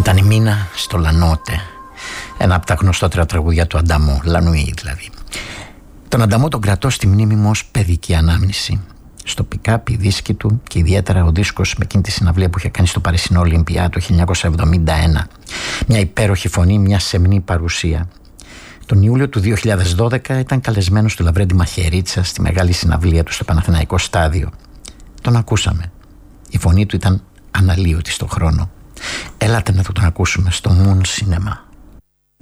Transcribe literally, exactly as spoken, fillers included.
Ήταν η Μίνα στο Λανότε, ένα από τα γνωστότερα τραγούδια του Ανταμό, Λανουή δηλαδή. Τον Ανταμό τον κρατώ στη μνήμη μου ως παιδική ανάμνηση. Στο pick-up, η δίσκη του και ιδιαίτερα ο δίσκος με εκείνη τη συναυλία που είχε κάνει στο Παρισινό Ολυμπιά το χίλια εννιακόσια εβδομήντα ένα. Μια υπέροχη φωνή, μια σεμνή παρουσία. Τον Ιούλιο του δύο χιλιάδες δώδεκα ήταν καλεσμένος του Λαβρέντη Μαχαιρίτσα στη μεγάλη συναυλία του στο Παναθηναϊκό Στάδιο. Τον ακούσαμε. Η φωνή του ήταν αναλύωτη στον χρόνο. Έλατε να το τον ακούσουμε στο Moon Cinema.